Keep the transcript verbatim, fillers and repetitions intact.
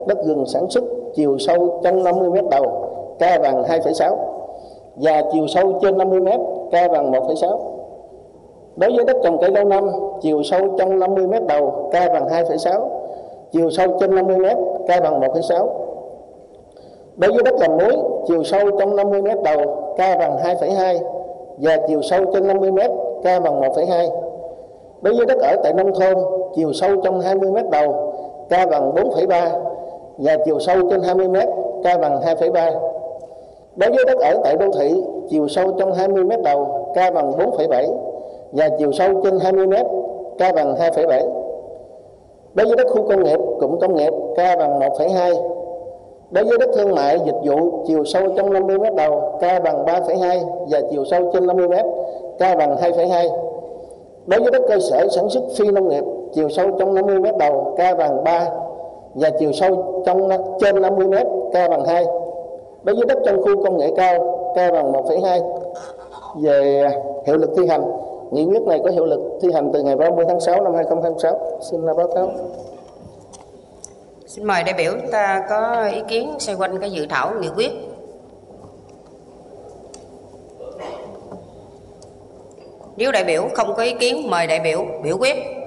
đất rừng sản xuất chiều sâu trong năm mươi mét đầu K bằng hai phẩy sáu và chiều sâu trên năm mươi mét K bằng một phẩy sáu. Đối với đất trồng cây lâu năm, chiều sâu trong năm mươi mét đầu K bằng hai phẩy sáu, chiều sâu trên năm mươi mét K bằng một phẩy sáu. Đối với đất làm muối, chiều sâu trong năm mươi mét đầu K bằng hai phẩy hai và chiều sâu trên năm mươi mét K bằng một phẩy hai. Đối với đất ở tại nông thôn, chiều sâu trong hai mươi mét đầu K bằng bốn phẩy ba và chiều sâu trên hai mươi mét K bằng hai phẩy ba. Đối với đất ở tại đô thị, chiều sâu trong hai mươi mét đầu K bằng bốn phẩy bảy và chiều sâu trên hai mươi mét K bằng hai phẩy bảy. Đối với đất khu công nghiệp, cụm công nghiệp K bằng một phẩy hai. Đối với đất thương mại dịch vụ, chiều sâu trong năm mươi mét đầu K bằng ba phẩy hai và chiều sâu trên năm mươi mét K bằng hai phẩy hai. Đối với đất cơ sở sản xuất phi nông nghiệp, chiều sâu trong năm mươi mét đầu K bằng ba và chiều sâu trong trên năm mươi mét K bằng hai. Đối với đất trong khu công nghệ cao, K bằng một phẩy hai. Về hiệu lực thi hành, nghị quyết này có hiệu lực thi hành từ ngày ba mươi tháng sáu năm hai nghìn không trăm hai mươi sáu. Xin báo cáo. Xin mời đại biểu ta có ý kiến xoay quanh cái dự thảo nghị quyết. Nếu đại biểu không có ý kiến, mời đại biểu biểu quyết.